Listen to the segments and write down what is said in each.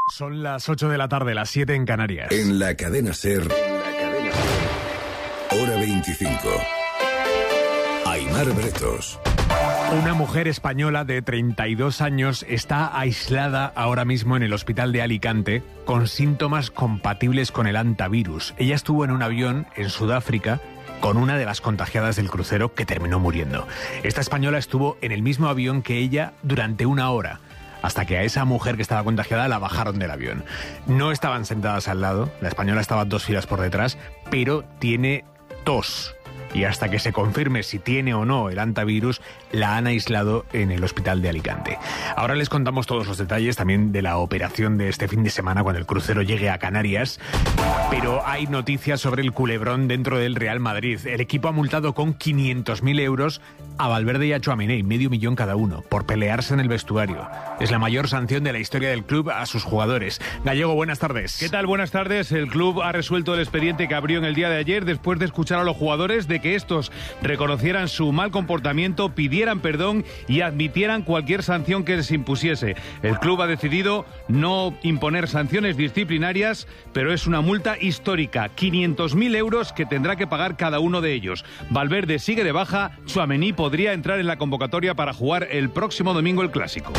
Son las 8 de la tarde, las 7 en Canarias. En la cadena SER, hora 25. Aimar Bretos. Una mujer española de 32 años está aislada ahora mismo en el hospital de Alicante con síntomas compatibles con el hantavirus. Ella estuvo en un avión en Sudáfrica con una de las contagiadas del crucero que terminó muriendo. Esta española estuvo en el mismo avión que ella durante una hora, hasta que a esa mujer que estaba contagiada la bajaron del avión. No estaban sentadas al lado, la española estaba 2 filas por detrás, pero tiene tos. Y hasta que se confirme si tiene o no el hantavirus, la han aislado en el hospital de Alicante. Ahora les contamos todos los detalles también de la operación de este fin de semana cuando el crucero llegue a Canarias. Pero hay noticias sobre el culebrón dentro del Real Madrid. El equipo ha multado con 500.000 euros a Valverde y a Tchouaméni, $500,000 cada uno, por pelearse en el vestuario. Es la mayor sanción de la historia del club a sus jugadores. Gallego, buenas tardes. ¿Qué tal? Buenas tardes. El club ha resuelto el expediente que abrió en el día de ayer después de escuchar a los jugadores de que estos reconocieran su mal comportamiento, pidieran perdón y admitieran cualquier sanción que les impusiese. El club ha decidido no imponer sanciones disciplinarias, pero es una multa histórica, 500.000 euros que tendrá que pagar cada uno de ellos. Valverde sigue de baja, Tchouaméni podría entrar en la convocatoria para jugar el próximo domingo el Clásico.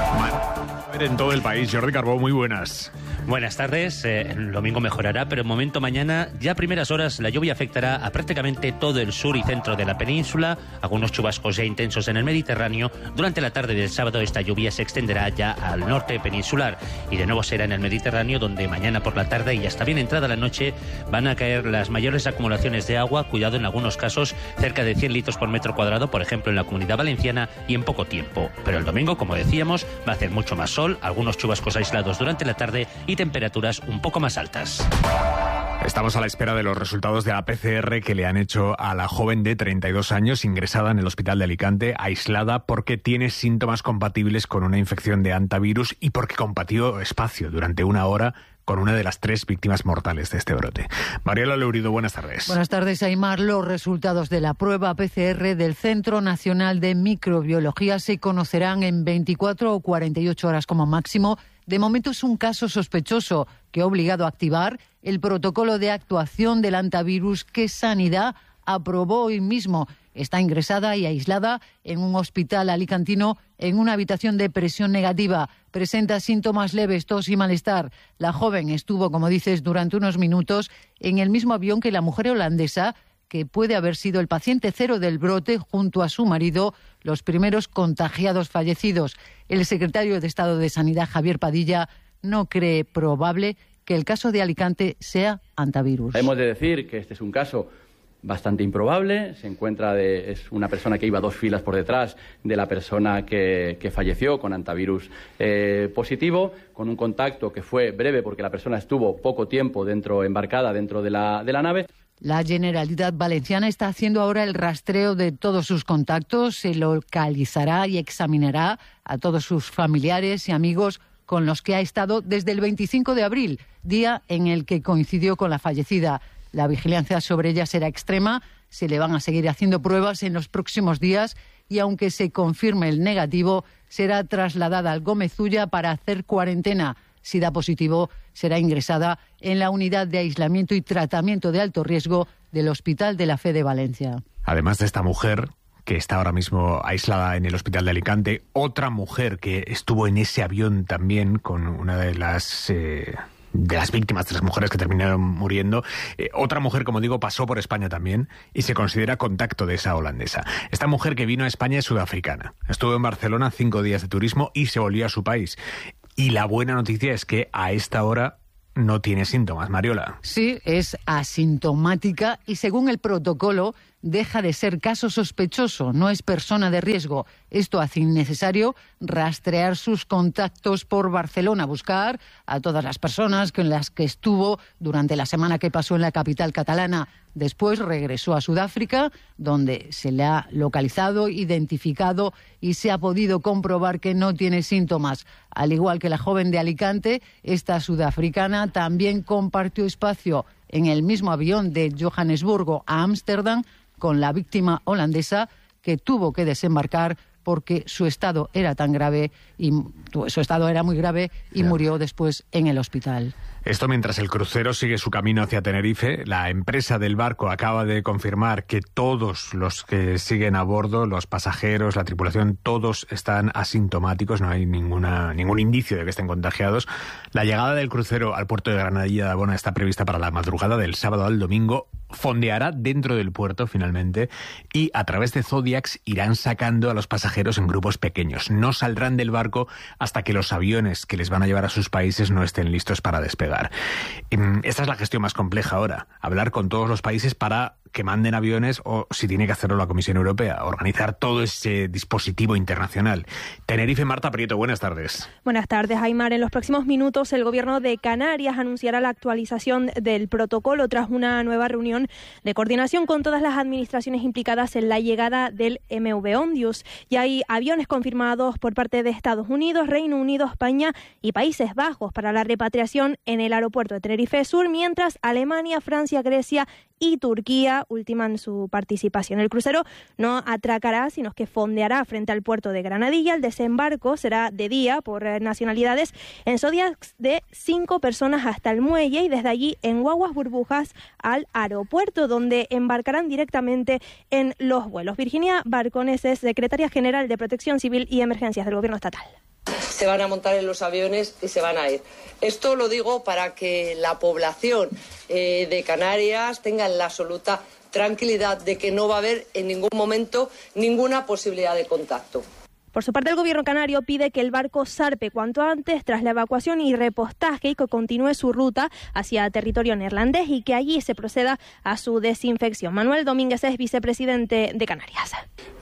En todo el país, Jordi Carbó, muy buenas. Buenas tardes, el domingo mejorará, pero en momento mañana, ya a primeras horas, la lluvia afectará a prácticamente todo el sur y centro de la península, algunos chubascos ya intensos en el Mediterráneo. Durante la tarde del sábado esta lluvia se extenderá ya al norte peninsular y de nuevo será en el Mediterráneo, donde mañana por la tarde y hasta bien entrada la noche van a caer las mayores acumulaciones de agua, cuidado en algunos casos cerca de 100 litros por metro cuadrado, por ejemplo en la Comunidad Valenciana, y en poco tiempo. Pero el domingo, como decíamos, va a hacer mucho más sol, algunos chubascos aislados durante la tarde y temperaturas un poco más altas. Estamos a la espera de los resultados de la PCR que le han hecho a la joven de 32 años ingresada en el hospital de Alicante, aislada porque tiene síntomas compatibles con una infección de hantavirus y porque compartió espacio durante una hora con una de las 3 víctimas mortales de este brote. Mariela Leurido, buenas tardes. Buenas tardes, Aimar. Los resultados de la prueba PCR del Centro Nacional de Microbiología se conocerán en 24 o 48 horas como máximo. De momento es un caso sospechoso que ha obligado a activar el protocolo de actuación del hantavirus que Sanidad aprobó hoy mismo. Está ingresada y aislada en un hospital alicantino en una habitación de presión negativa. Presenta síntomas leves, tos y malestar. La joven estuvo, como dices, durante unos minutos en el mismo avión que la mujer holandesa, que puede haber sido el paciente cero del brote junto a su marido, los primeros contagiados fallecidos. El secretario de Estado de Sanidad, Javier Padilla, no cree probable que el caso de Alicante sea hantavirus. Hemos de decir que este es un caso bastante improbable. Se encuentra es una persona que iba 2 filas por detrás de la persona que falleció con hantavirus positivo, con un contacto que fue breve porque la persona estuvo poco tiempo embarcada dentro de la nave. La Generalitat Valenciana está haciendo ahora el rastreo de todos sus contactos, se localizará y examinará a todos sus familiares y amigos con los que ha estado desde el 25 de abril, día en el que coincidió con la fallecida. La vigilancia sobre ella será extrema, se le van a seguir haciendo pruebas en los próximos días y aunque se confirme el negativo, será trasladada al Gómez Ulla para hacer cuarentena. Si da positivo, será ingresada en la unidad de aislamiento y tratamiento de alto riesgo del Hospital de la Fe de Valencia. Además de esta mujer que está ahora mismo aislada en el hospital de Alicante, otra mujer que estuvo en ese avión también con una de las víctimas, de las mujeres que terminaron muriendo. Otra mujer, como digo, pasó por España también y se considera contacto de esa holandesa. Esta mujer que vino a España es sudafricana. Estuvo en Barcelona 5 días de turismo y se volvió a su país. Y la buena noticia es que a esta hora no tiene síntomas, Mariola. Sí, es asintomática y según el protocolo deja de ser caso sospechoso, no es persona de riesgo. Esto hace innecesario rastrear sus contactos por Barcelona, buscar a todas las personas con las que estuvo durante la semana que pasó en la capital catalana. Después regresó a Sudáfrica, donde se le ha localizado, identificado y se ha podido comprobar que no tiene síntomas. Al igual que la joven de Alicante, esta sudafricana también compartió espacio en el mismo avión de Johannesburgo a Ámsterdam con la víctima holandesa, que tuvo que desembarcar porque su estado era tan grave y su estado era muy grave y murió después en el hospital. Esto mientras el crucero sigue su camino hacia Tenerife. La empresa del barco acaba de confirmar que todos los que siguen a bordo, los pasajeros, la tripulación, todos están asintomáticos, no hay ningún indicio de que estén contagiados. La llegada del crucero al puerto de Granadilla de Abona está prevista para la madrugada del sábado al domingo. Fondeará dentro del puerto finalmente y a través de Zodiacs irán sacando a los pasajeros en grupos pequeños. No saldrán del barco hasta que los aviones que les van a llevar a sus países no estén listos para despegar. Esta es la gestión más compleja ahora, hablar con todos los países para que manden aviones o, si tiene que hacerlo la Comisión Europea, organizar todo ese dispositivo internacional. Tenerife, Marta Prieto, buenas tardes. Buenas tardes, Aimar. En los próximos minutos el Gobierno de Canarias anunciará la actualización del protocolo tras una nueva reunión de coordinación con todas las administraciones implicadas en la llegada del MV Ondius. Y hay aviones confirmados por parte de Estados Unidos, Reino Unido, España y Países Bajos para la repatriación en el aeropuerto de Tenerife Sur, mientras Alemania, Francia, Grecia y Turquía ultiman su participación. El crucero no atracará, sino que fondeará frente al puerto de Granadilla. El desembarco será de día por nacionalidades en Zodiacs de 5 personas hasta el muelle y desde allí en guaguas burbujas al aeropuerto, donde embarcarán directamente en los vuelos. Virginia Barcones es secretaria general de Protección Civil y Emergencias del Gobierno estatal. Se van a montar en los aviones y se van a ir. Esto lo digo para que la población de Canarias tenga la absoluta tranquilidad de que no va a haber en ningún momento ninguna posibilidad de contacto. Por su parte, el Gobierno canario pide que el barco zarpe cuanto antes tras la evacuación y repostaje y que continúe su ruta hacia territorio neerlandés y que allí se proceda a su desinfección. Manuel Domínguez es vicepresidente de Canarias.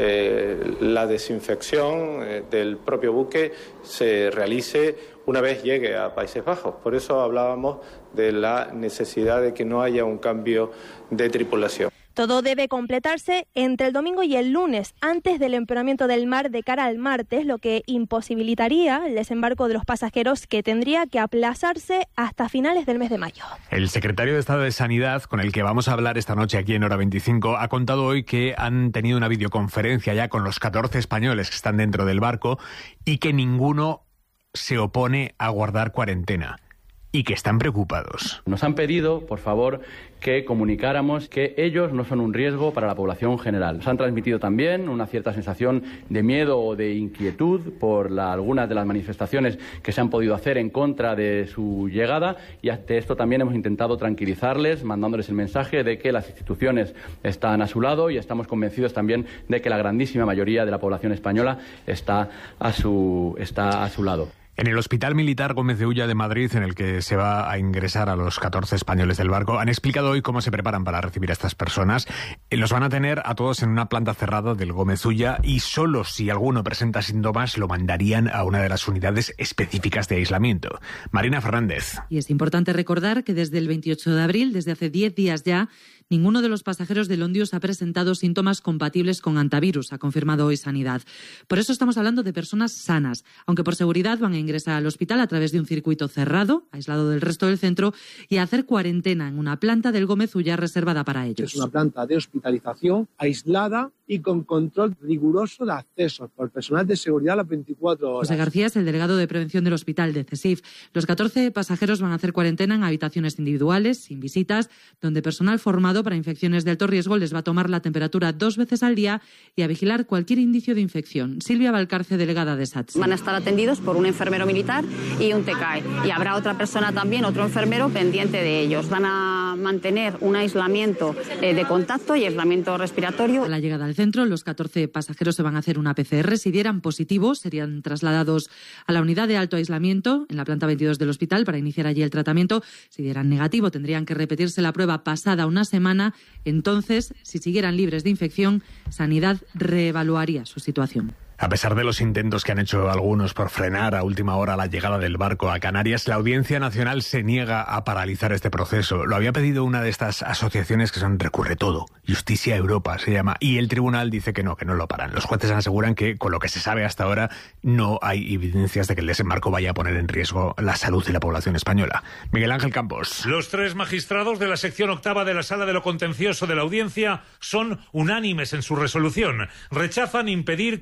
La desinfección del propio buque se realice una vez llegue a Países Bajos. Por eso hablábamos de la necesidad de que no haya un cambio de tripulación. Todo debe completarse entre el domingo y el lunes, antes del empeoramiento del mar de cara al martes, lo que imposibilitaría el desembarco de los pasajeros, que tendría que aplazarse hasta finales del mes de mayo. El secretario de Estado de Sanidad, con el que vamos a hablar esta noche aquí en Hora 25, ha contado hoy que han tenido una videoconferencia ya con los 14 españoles que están dentro del barco y que ninguno se opone a guardar cuarentena. Y que están preocupados. Nos han pedido, por favor, que comunicáramos que ellos no son un riesgo para la población general. Nos han transmitido también una cierta sensación de miedo o de inquietud por algunas de las manifestaciones que se han podido hacer en contra de su llegada, y ante esto también hemos intentado tranquilizarles, mandándoles el mensaje de que las instituciones están a su lado y estamos convencidos también de que la grandísima mayoría de la población española está a su lado. En el Hospital Militar Gómez de Ulla de Madrid, en el que se va a ingresar a los 14 españoles del barco, han explicado hoy cómo se preparan para recibir a estas personas. Los van a tener a todos en una planta cerrada del Gómez Ulla y solo si alguno presenta síntomas lo mandarían a una de las unidades específicas de aislamiento. Marina Fernández. Y es importante recordar que desde el 28 de abril, desde hace 10 días ya, ninguno de los pasajeros del Ondius ha presentado síntomas compatibles con antivirus, ha confirmado hoy Sanidad. Por eso estamos hablando de personas sanas, aunque por seguridad van a ingresar al hospital a través de un circuito cerrado, aislado del resto del centro, y a hacer cuarentena en una planta del Gómez Ulla reservada para ellos. Es una planta de hospitalización aislada y con control riguroso de accesos por personal de seguridad a las 24 horas. José García es el delegado de prevención del hospital de CESIF. Los 14 pasajeros van a hacer cuarentena en habitaciones individuales, sin visitas, donde personal formado para infecciones de alto riesgo les va a tomar la temperatura 2 veces al día y a vigilar cualquier indicio de infección. Silvia Valcarce, delegada de SATSE. Van a estar atendidos por un enfermero militar y un TCAE. Y habrá otra persona también, otro enfermero pendiente de ellos. Van a mantener un aislamiento de contacto y aislamiento respiratorio. A la llegada al centro, los 14 pasajeros se van a hacer una PCR. Si dieran positivos, serían trasladados a la unidad de alto aislamiento en la planta 22 del hospital para iniciar allí el tratamiento. Si dieran negativo, tendrían que repetirse la prueba pasada una semana. Entonces, si siguieran libres de infección, Sanidad reevaluaría su situación. A pesar de los intentos que han hecho algunos por frenar a última hora la llegada del barco a Canarias, la Audiencia Nacional se niega a paralizar este proceso. Lo había pedido una de estas asociaciones que son Recurre Todo, Justicia Europa se llama, y el tribunal dice que no lo paran. Los jueces aseguran que, con lo que se sabe hasta ahora, no hay evidencias de que el desembarco vaya a poner en riesgo la salud de la población española. Miguel Ángel Campos. Los 3 magistrados de la sección octava de la Sala de lo Contencioso de la Audiencia son unánimes en su resolución. Rechazan impedir que fondee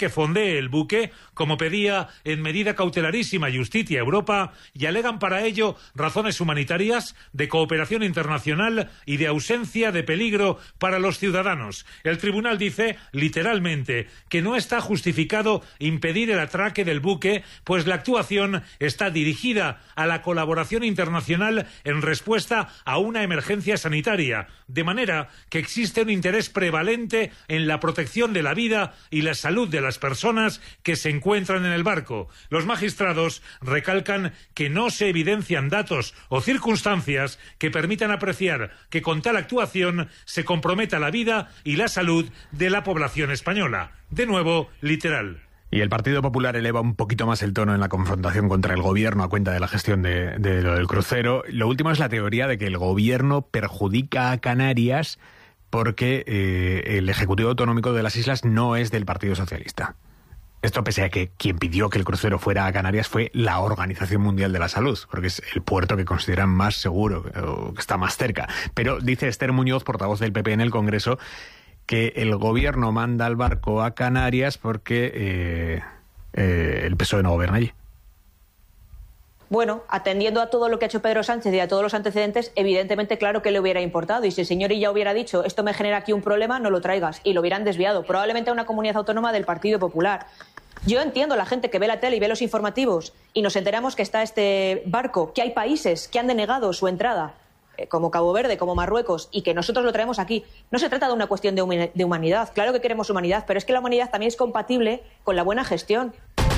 bloquee el buque, como pedía en medida cautelarísima Justitia Europa, y alegan para ello razones humanitarias, de cooperación internacional y de ausencia de peligro para los ciudadanos. El tribunal dice, literalmente, que no está justificado impedir el atraque del buque, pues la actuación está dirigida a la colaboración internacional en respuesta a una emergencia sanitaria, de manera que existe un interés prevalente en la protección de la vida y la salud de las personas que se encuentran en el barco. Los magistrados recalcan que no se evidencian datos o circunstancias que permitan apreciar que con tal actuación se comprometa la vida y la salud de la población española. De nuevo, literal. Y el Partido Popular eleva un poquito más el tono en la confrontación contra el gobierno a cuenta de la gestión de lo del crucero. Lo último es la teoría de que el gobierno perjudica a Canarias porque el Ejecutivo Autonómico de las Islas no es del Partido Socialista. Esto pese a que quien pidió que el crucero fuera a Canarias fue la Organización Mundial de la Salud, porque es el puerto que consideran más seguro, o que está más cerca. Pero dice Esther Muñoz, portavoz del PP en el Congreso, que el gobierno manda el barco a Canarias porque el PSOE no gobierna allí. Bueno, atendiendo a todo lo que ha hecho Pedro Sánchez y a todos los antecedentes, evidentemente claro que le hubiera importado. Y si el señor Illa hubiera dicho, esto me genera aquí un problema, no lo traigas. Y lo hubieran desviado, probablemente a una comunidad autónoma del Partido Popular. Yo entiendo a la gente que ve la tele y ve los informativos y nos enteramos que está este barco, que hay países que han denegado su entrada, como Cabo Verde, como Marruecos, y que nosotros lo traemos aquí. No se trata de una cuestión de humanidad. Claro que queremos humanidad, pero es que la humanidad también es compatible con la buena gestión.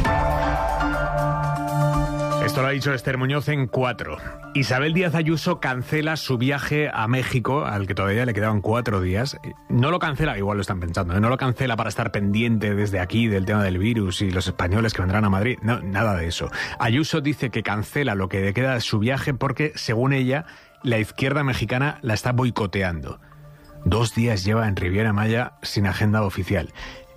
Esto lo ha dicho Esther Muñoz en 4. Isabel Díaz Ayuso cancela su viaje a México, al que todavía le quedaban 4 días. No lo cancela, igual lo están pensando, no lo cancela para estar pendiente desde aquí del tema del virus y los españoles que vendrán a Madrid. No, nada de eso. Ayuso dice que cancela lo que le queda de su viaje porque, según ella, la izquierda mexicana la está boicoteando. 2 días lleva en Riviera Maya sin agenda oficial.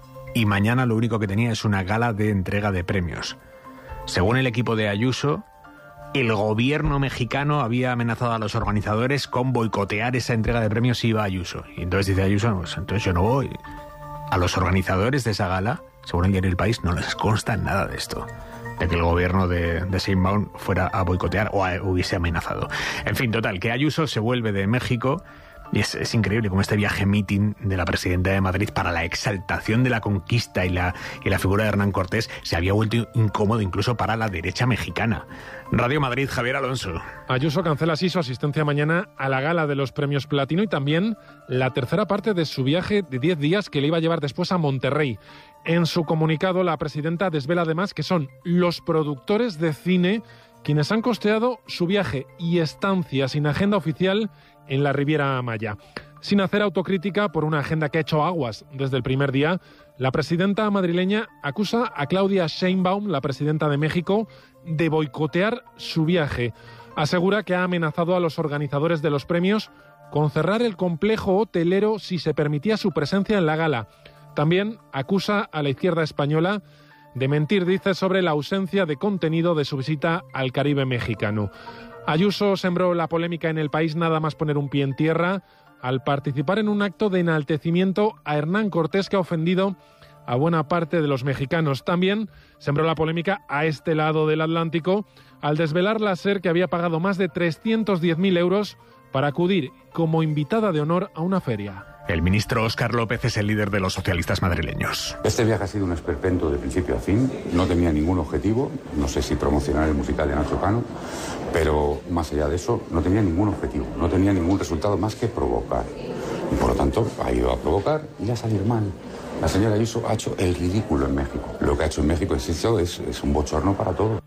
Y mañana lo único que tenía es una gala de entrega de premios. Según el equipo de Ayuso, el gobierno mexicano había amenazado a los organizadores con boicotear esa entrega de premios si iba Ayuso. Y entonces dice Ayuso, pues entonces yo no voy. A los organizadores de esa gala, según el diario El País, no les consta nada de esto, de que el gobierno de Sheinbaum fuera a boicotear o hubiese amenazado. En fin, total, que Ayuso se vuelve de México. Y es increíble como este viaje meeting de la presidenta de Madrid para la exaltación de la conquista y la figura de Hernán Cortés se había vuelto incómodo incluso para la derecha mexicana. Radio Madrid, Javier Alonso. Ayuso cancela así su asistencia mañana a la gala de los premios Platino y también la tercera parte de su viaje de 10 días que le iba a llevar después a Monterrey. En su comunicado, la presidenta desvela además que son los productores de cine quienes han costeado su viaje y estancia sin agenda oficial en la Riviera Maya. Sin hacer autocrítica por una agenda que ha hecho aguas desde el primer día, la presidenta madrileña acusa a Claudia Sheinbaum, la presidenta de México, de boicotear su viaje. Asegura que ha amenazado a los organizadores de los premios con cerrar el complejo hotelero si se permitía su presencia en la gala. También acusa a la izquierda española de mentir, dice, sobre la ausencia de contenido de su visita al Caribe mexicano. Ayuso sembró la polémica en El País nada más poner un pie en tierra al participar en un acto de enaltecimiento a Hernán Cortés que ha ofendido a buena parte de los mexicanos. También sembró la polémica a este lado del Atlántico al desvelar la SER que había pagado más de 310.000 euros para acudir como invitada de honor a una feria. El ministro Óscar López es el líder de los socialistas madrileños. Este viaje ha sido un esperpento de principio a fin, no tenía ningún objetivo, no sé si promocionar el musical de Nacho Cano, pero más allá de eso no tenía ningún objetivo, no tenía ningún resultado más que provocar. Y por lo tanto ha ido a provocar y a salir mal. La señora Ayuso ha hecho el ridículo en México. Lo que ha hecho en México, insisto, es un bochorno para todos.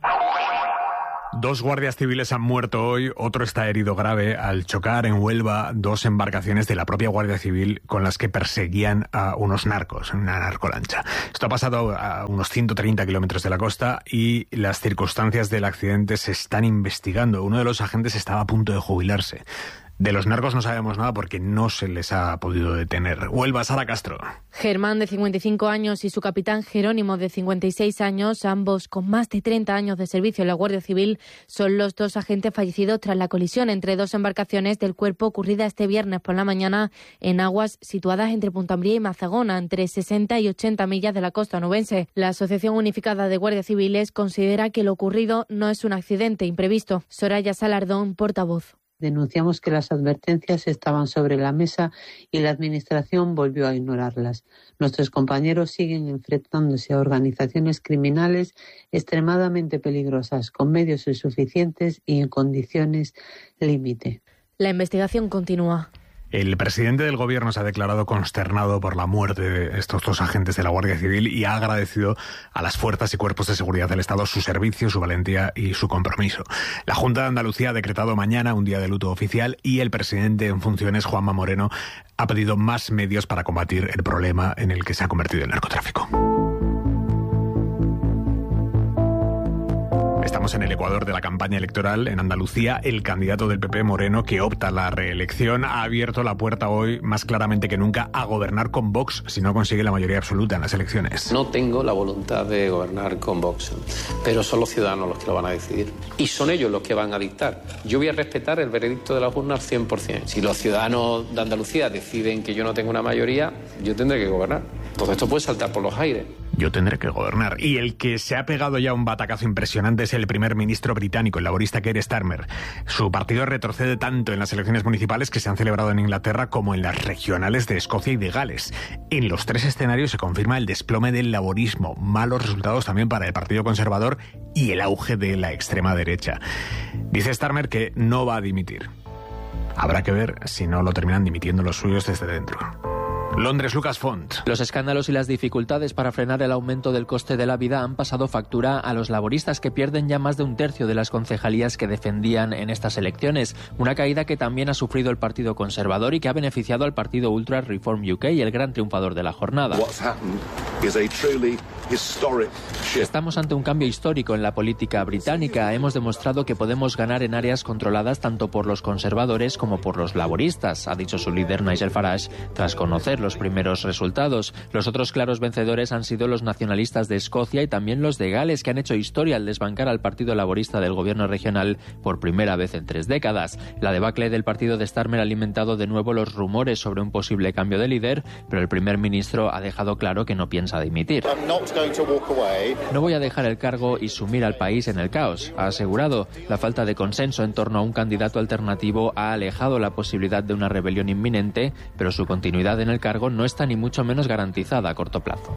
2 guardias civiles han muerto hoy, otro está herido grave al chocar en Huelva 2 embarcaciones de la propia Guardia Civil con las que perseguían a unos narcos en una narcolancha. Esto ha pasado a unos 130 kilómetros de la costa y las circunstancias del accidente se están investigando. Uno de los agentes estaba a punto de jubilarse. De los narcos no sabemos nada porque no se les ha podido detener. Huelva, Sara Castro. Germán, de 55 años, y su capitán Jerónimo, de 56 años, ambos con más de 30 años de servicio en la Guardia Civil, son los dos agentes fallecidos tras la colisión entre dos embarcaciones del cuerpo ocurrida este viernes por la mañana en aguas situadas entre Puntambría y Mazagona, entre 60 y 80 millas de la costa onubense. La Asociación Unificada de Guardias Civiles considera que lo ocurrido no es un accidente imprevisto. Soraya Salardón, portavoz. Denunciamos que las advertencias estaban sobre la mesa y la Administración volvió a ignorarlas. Nuestros compañeros siguen enfrentándose a organizaciones criminales extremadamente peligrosas, con medios insuficientes y en condiciones límite. La investigación continúa. El presidente del gobierno se ha declarado consternado por la muerte de estos dos agentes de la Guardia Civil y ha agradecido a las fuerzas y cuerpos de seguridad del Estado su servicio, su valentía y su compromiso. La Junta de Andalucía ha decretado mañana un día de luto oficial y el presidente en funciones, Juanma Moreno, ha pedido más medios para combatir el problema en el que se ha convertido el narcotráfico. Estamos en el ecuador de la campaña electoral en Andalucía. El candidato del PP, Moreno, que opta a la reelección, ha abierto la puerta hoy más claramente que nunca a gobernar con Vox si no consigue la mayoría absoluta en las elecciones. No tengo la voluntad de gobernar con Vox, pero son los ciudadanos los que lo van a decidir. Y son ellos los que van a dictar. Yo voy a respetar el veredicto de las urnas 100%. Si los ciudadanos de Andalucía deciden que yo no tengo una mayoría, yo tendré que gobernar. Todo esto puede saltar por los aires. Yo tendré que gobernar. Y el que se ha pegado ya un batacazo impresionante es el primer ministro británico, el laborista Keir Starmer. Su partido retrocede tanto en las elecciones municipales que se han celebrado en Inglaterra como en las regionales de Escocia y de Gales. En los tres escenarios se confirma el desplome del laborismo, malos resultados también para el Partido Conservador y el auge de la extrema derecha. Dice Starmer que no va a dimitir. Habrá que ver si no lo terminan dimitiendo los suyos desde dentro. Londres, Lucas Font. Los escándalos y las dificultades para frenar el aumento del coste de la vida han pasado factura a los laboristas, que pierden ya más de un tercio de las concejalías que defendían en estas elecciones. Una caída que también ha sufrido el Partido Conservador y que ha beneficiado al partido Ultra Reform UK, el gran triunfador de la jornada. Estamos ante un cambio histórico en la política británica. Hemos demostrado que podemos ganar en áreas controladas tanto por los conservadores como por los laboristas, ha dicho su líder Nigel Farage tras conocer los primeros resultados. Los otros claros vencedores han sido los nacionalistas de Escocia y también los de Gales, que han hecho historia al desbancar al Partido Laborista del gobierno regional por primera vez en 3 décadas. La debacle del partido de Starmer ha alimentado de nuevo los rumores sobre un posible cambio de líder, pero el primer ministro ha dejado claro que no piensa dimitir. No voy a dejar el cargo y sumir al país en el caos, ha asegurado. La falta de consenso en torno a un candidato alternativo ha alejado la posibilidad de una rebelión inminente, pero su continuidad en el cargo no está ni mucho menos garantizada a corto plazo.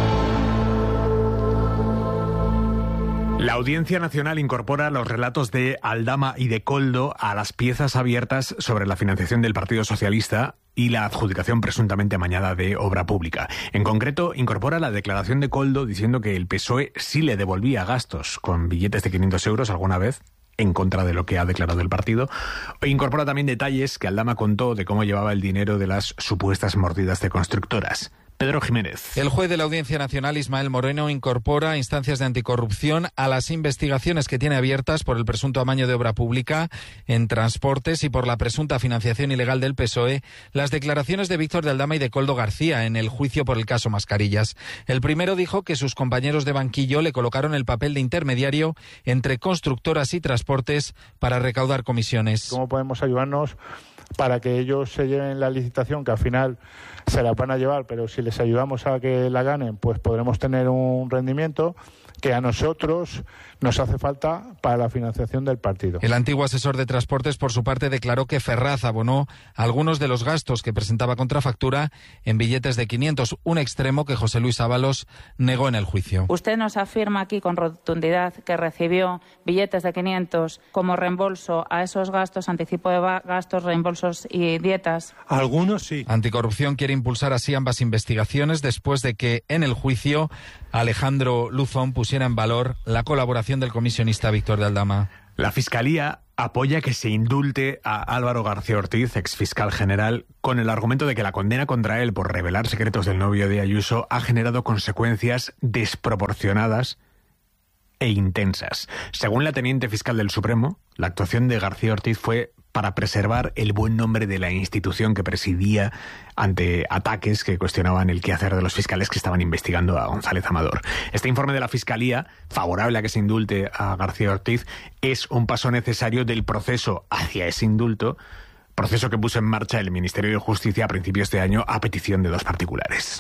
La Audiencia Nacional incorpora los relatos de Aldama y de Koldo a las piezas abiertas sobre la financiación del Partido Socialista y la adjudicación presuntamente amañada de obra pública. En concreto, incorpora la declaración de Koldo diciendo que el PSOE sí le devolvía gastos con billetes de 500 euros alguna vez, en contra de lo que ha declarado el partido. Incorpora también detalles que Aldama contó de cómo llevaba el dinero de las supuestas mordidas de constructoras. Pedro Jiménez. El juez de la Audiencia Nacional, Ismael Moreno, incorpora instancias de anticorrupción a las investigaciones que tiene abiertas por el presunto amaño de obra pública en transportes y por la presunta financiación ilegal del PSOE, las declaraciones de Víctor de Aldama y de Koldo García en el juicio por el caso Mascarillas. El primero dijo que sus compañeros de banquillo le colocaron el papel de intermediario entre constructoras y transportes para recaudar comisiones. ¿Cómo podemos ayudarnos para que ellos se lleven la licitación, que al final se la van a llevar, pero si les ayudamos a que la ganen, pues podremos tener un rendimiento que a nosotros nos hace falta para la financiación del partido? El antiguo asesor de transportes, por su parte, declaró que Ferraz abonó algunos de los gastos que presentaba contrafactura en billetes de 500, un extremo que José Luis Ábalos negó en el juicio. Usted nos afirma aquí con rotundidad que recibió billetes de 500 como reembolso a esos gastos, anticipo de gastos, reembolsos y dietas. Algunos sí. Anticorrupción quiere impulsar así ambas investigaciones después de que en el juicio Alejandro Luzón pusiera en valor la colaboración del comisionista Víctor de Aldama. La Fiscalía apoya que se indulte a Álvaro García Ortiz, exfiscal general, con el argumento de que la condena contra él por revelar secretos del novio de Ayuso ha generado consecuencias desproporcionadas e intensas. Según la teniente fiscal del Supremo, la actuación de García Ortiz fue para preservar el buen nombre de la institución que presidía ante ataques que cuestionaban el quehacer de los fiscales que estaban investigando a González Amador. Este informe de la Fiscalía, favorable a que se indulte a García Ortiz, es un paso necesario del proceso hacia ese indulto, proceso que puso en marcha el Ministerio de Justicia a principios de año a petición de 2 particulares.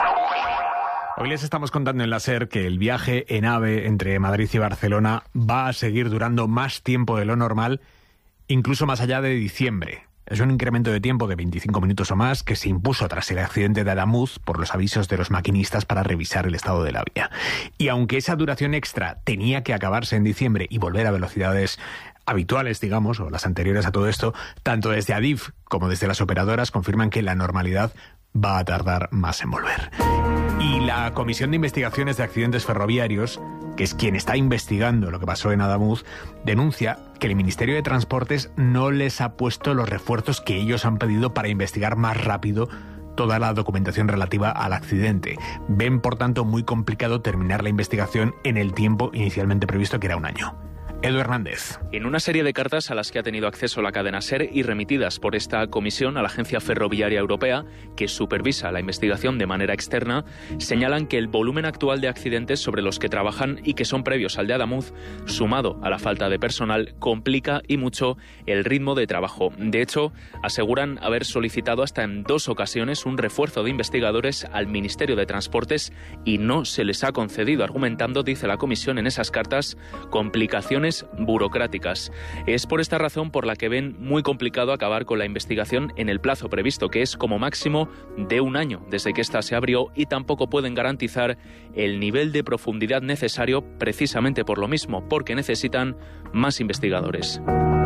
Hoy les estamos contando en la SER que el viaje en AVE entre Madrid y Barcelona va a seguir durando más tiempo de lo normal, incluso más allá de diciembre. Es un incremento de tiempo de 25 minutos o más que se impuso tras el accidente de Adamuz por los avisos de los maquinistas para revisar el estado de la vía. Y aunque esa duración extra tenía que acabarse en diciembre y volver a velocidades habituales, digamos, o las anteriores a todo esto, tanto desde Adif como desde las operadoras confirman que la normalidad va a tardar más en volver. Y la Comisión de Investigaciones de Accidentes Ferroviarios, que es quien está investigando lo que pasó en Adamuz, denuncia que el Ministerio de Transportes no les ha puesto los refuerzos que ellos han pedido para investigar más rápido toda la documentación relativa al accidente. Ven, por tanto, muy complicado terminar la investigación en el tiempo inicialmente previsto, que era 1 año. Edu Hernández. En una serie de cartas a las que ha tenido acceso la cadena SER y remitidas por esta comisión a la Agencia Ferroviaria Europea, que supervisa la investigación de manera externa, señalan que el volumen actual de accidentes sobre los que trabajan y que son previos al de Adamuz, sumado a la falta de personal, complica y mucho el ritmo de trabajo. De hecho, aseguran haber solicitado hasta en 2 ocasiones un refuerzo de investigadores al Ministerio de Transportes y no se les ha concedido, argumentando, dice la comisión en esas cartas, complicaciones burocráticas. Es por esta razón por la que ven muy complicado acabar con la investigación en el plazo previsto, que es como máximo de 1 año desde que ésta se abrió, y tampoco pueden garantizar el nivel de profundidad necesario precisamente por lo mismo, porque necesitan más investigadores.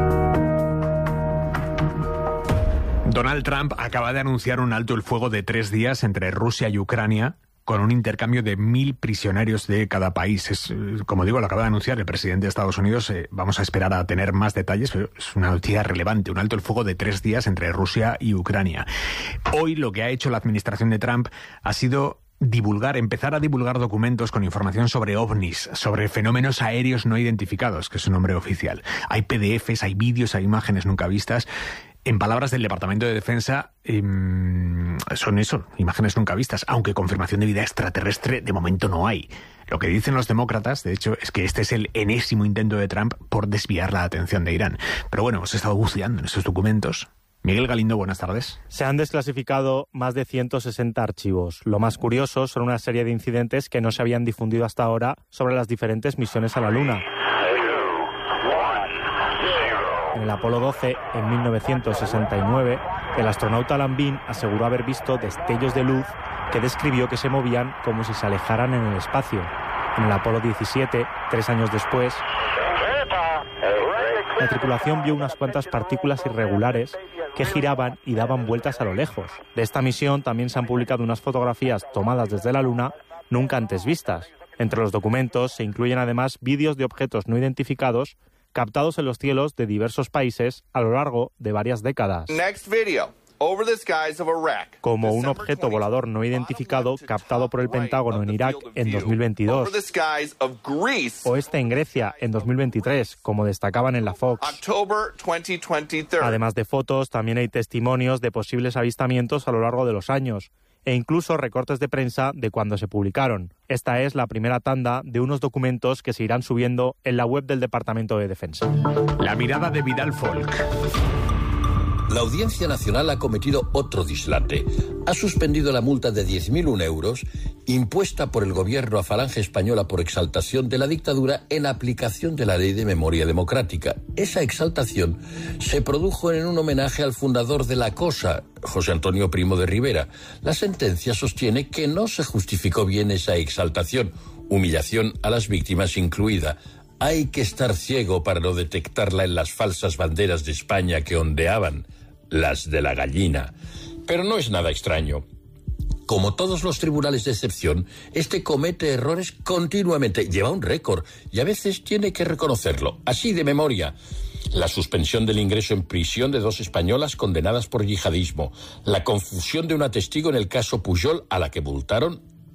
Donald Trump acaba de anunciar un alto el fuego de 3 días entre Rusia y Ucrania, con un intercambio de 1.000 prisioneros de cada país. Es, como digo, lo acaba de anunciar el presidente de Estados Unidos. Vamos a esperar a tener más detalles, pero es una noticia relevante. Un alto el fuego de 3 días entre Rusia y Ucrania. Hoy lo que ha hecho la administración de Trump ha sido empezar a divulgar documentos con información sobre ovnis, sobre fenómenos aéreos no identificados, que es su nombre oficial. Hay PDFs, hay vídeos, hay imágenes nunca vistas. En palabras del Departamento de Defensa, son eso, imágenes nunca vistas, aunque confirmación de vida extraterrestre de momento no hay. Lo que dicen los demócratas, de hecho, es que este es el enésimo intento de Trump por desviar la atención de Irán. Pero bueno, hemos estado buceando en estos documentos. Miguel Galindo, buenas tardes. Se han desclasificado más de 160 archivos. Lo más curioso son una serie de incidentes que no se habían difundido hasta ahora sobre las diferentes misiones a la Luna. En el Apolo 12, en 1969, el astronauta Alan Bean aseguró haber visto destellos de luz que describió que se movían como si se alejaran en el espacio. En el Apolo 17, 3 años después, la tripulación vio unas cuantas partículas irregulares que giraban y daban vueltas a lo lejos. De esta misión también se han publicado unas fotografías tomadas desde la Luna nunca antes vistas. Entre los documentos se incluyen además vídeos de objetos no identificados captados en los cielos de diversos países a lo largo de varias décadas. Como un objeto volador no identificado captado por el Pentágono en Irak en 2022, o este en Grecia en 2023, como destacaban en la Fox. Además de fotos, también hay testimonios de posibles avistamientos a lo largo de los años, e incluso recortes de prensa de cuando se publicaron. Esta es la primera tanda de unos documentos que se irán subiendo en la web del Departamento de Defensa. La mirada de Vidal Folk. La Audiencia Nacional ha cometido otro dislate. Ha suspendido la multa de 10.001 euros impuesta por el gobierno a Falange Española por exaltación de la dictadura en aplicación de la Ley de Memoria Democrática. Esa exaltación se produjo en un homenaje al fundador de la Cosa, José Antonio Primo de Rivera. La sentencia sostiene que no se justificó bien esa exaltación, humillación a las víctimas incluida. Hay que estar ciego para no detectarla en las falsas banderas de España que ondeaban, las de la gallina. Pero no es nada extraño. Como todos los tribunales de excepción, este comete errores continuamente. Lleva un récord y a veces tiene que reconocerlo. Así de memoria. La suspensión del ingreso en prisión de 2 españolas condenadas por yihadismo. La confusión de una testigo en el caso Pujol a la que multaron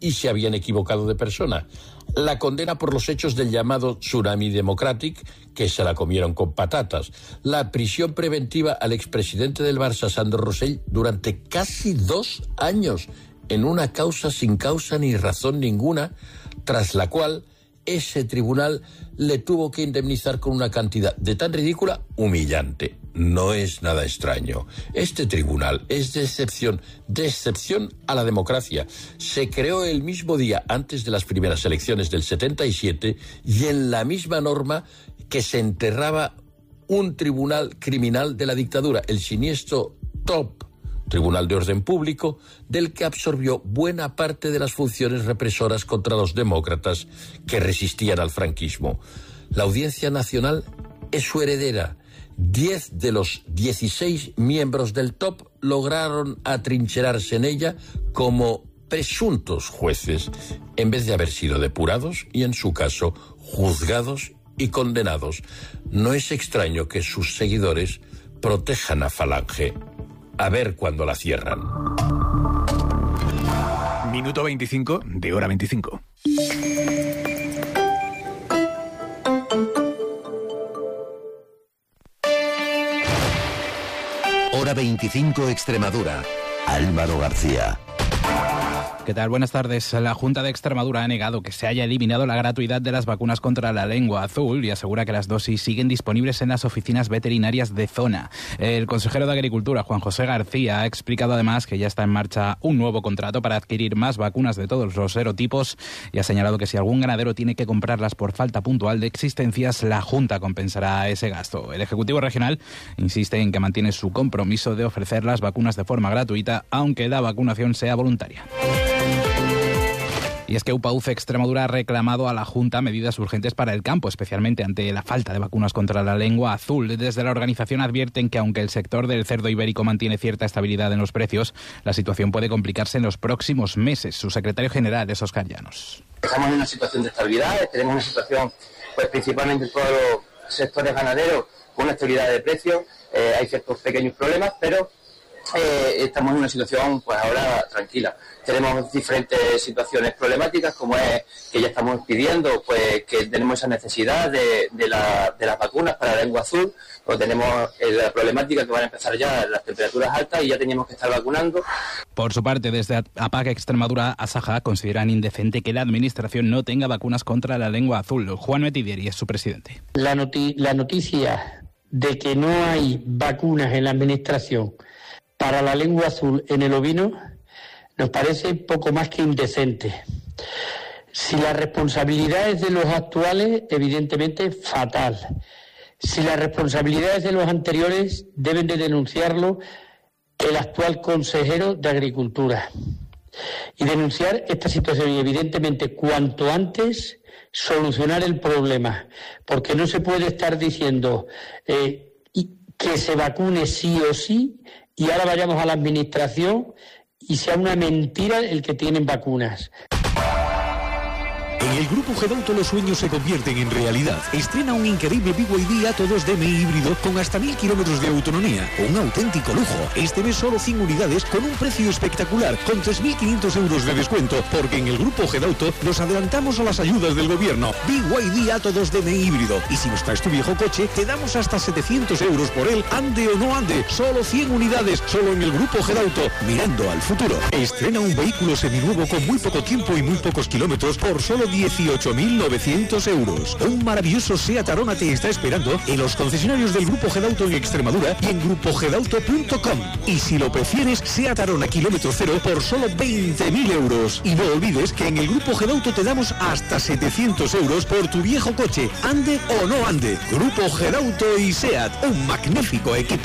y se habían equivocado de persona. La condena por los hechos del llamado Tsunami Democratic, que se la comieron con patatas. La prisión preventiva al expresidente del Barça, Sandro Rosell, durante casi 2 años, en una causa sin causa ni razón ninguna, tras la cual ese tribunal le tuvo que indemnizar con una cantidad de tan ridícula, humillante. No es nada extraño. Este tribunal es de excepción a la democracia. Se creó el mismo día antes de las primeras elecciones del 77 y en la misma norma que se enterraba un tribunal criminal de la dictadura, el siniestro TOP, Tribunal de Orden Público, del que absorbió buena parte de las funciones represoras contra los demócratas que resistían al franquismo. La Audiencia Nacional es su heredera. 10 de los 16 miembros del TOP lograron atrincherarse en ella como presuntos jueces, en vez de haber sido depurados y, en su caso, juzgados y condenados. No es extraño que sus seguidores protejan a Falange. A ver cuándo la cierran. Minuto 25 de Hora 25. Hora 25 Extremadura. Álvaro García. ¿Qué tal? Buenas tardes. La Junta de Extremadura ha negado que se haya eliminado la gratuidad de las vacunas contra la lengua azul y asegura que las dosis siguen disponibles en las oficinas veterinarias de zona. El consejero de Agricultura, Juan José García, ha explicado además que ya está en marcha un nuevo contrato para adquirir más vacunas de todos los serotipos y ha señalado que si algún ganadero tiene que comprarlas por falta puntual de existencias, la Junta compensará ese gasto. El Ejecutivo Regional insiste en que mantiene su compromiso de ofrecer las vacunas de forma gratuita, aunque la vacunación sea voluntaria. Y es que UPAUCE Extremadura ha reclamado a la Junta medidas urgentes para el campo, especialmente ante la falta de vacunas contra la lengua azul. Desde la organización advierten que aunque el sector del cerdo ibérico mantiene cierta estabilidad en los precios, la situación puede complicarse en los próximos meses. Su secretario general es Óscar Llanos. Estamos en una situación de estabilidad, tenemos una situación pues principalmente en todos los sectores ganaderos con una estabilidad de precios. Hay ciertos pequeños problemas, pero estamos en una situación pues ahora tranquila. Tenemos diferentes situaciones problemáticas, como es que ya estamos pidiendo pues que tenemos esa necesidad de las vacunas para la lengua azul, o tenemos la problemática que van a empezar ya las temperaturas altas y ya teníamos que estar vacunando. Por su parte, desde APAC Extremadura, Asaja, consideran indecente que la Administración no tenga vacunas contra la lengua azul. Juan Metidieri es su presidente. La noticia de que no hay vacunas en la Administración para la lengua azul en el ovino nos parece poco más que indecente. Si la responsabilidad es de los actuales, evidentemente fatal. Si la responsabilidad es de los anteriores, deben de denunciarlo el actual consejero de Agricultura. Y denunciar esta situación y, evidentemente, cuanto antes solucionar el problema. Porque no se puede estar diciendo que se vacune sí o sí y ahora vayamos a la Administración y sea una mentira el que tienen vacunas. En el Grupo Gedauto los sueños se convierten en realidad. Estrena un increíble BYD Atto 2D híbrido con hasta 1000 kilómetros de autonomía. Un auténtico lujo. Este mes solo 100 unidades con un precio espectacular, con 3.500 euros de descuento, porque en el Grupo Gedauto nos adelantamos a las ayudas del gobierno. BYD Atto 2D híbrido. Y si nos traes tu viejo coche, te damos hasta 700 euros por él, ande o no ande. Solo 100 unidades, solo en el Grupo Gedauto. Mirando al futuro. Estrena un vehículo seminuevo con muy poco tiempo y muy pocos kilómetros por solo 18.900 euros. Un maravilloso Seat Arona te está esperando en los concesionarios del Grupo Gedauto en Extremadura y en grupogedauto.com. Y si lo prefieres, Seat Arona kilómetro cero por solo 20.000 euros. Y no olvides que en el Grupo Gedauto te damos hasta 700 euros por tu viejo coche, ande o no ande. Grupo Gedauto y Seat, un magnífico equipo.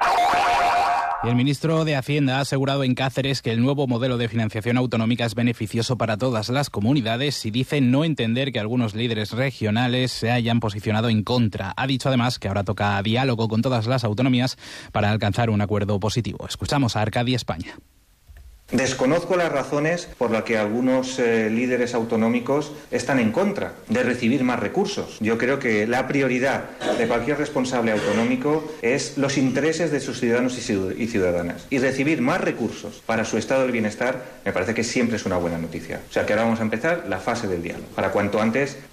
Y el ministro de Hacienda ha asegurado en Cáceres que el nuevo modelo de financiación autonómica es beneficioso para todas las comunidades y dice no entender que algunos líderes regionales se hayan posicionado en contra. Ha dicho además que ahora toca diálogo con todas las autonomías para alcanzar un acuerdo positivo. Escuchamos a Arcadia España. Desconozco las razones por las que algunos líderes autonómicos están en contra de recibir más recursos. Yo creo que la prioridad de cualquier responsable autonómico es los intereses de sus ciudadanos y ciudadanas. Y recibir más recursos para su estado del bienestar me parece que siempre es una buena noticia. O sea que ahora vamos a empezar la fase del diálogo, para cuanto antes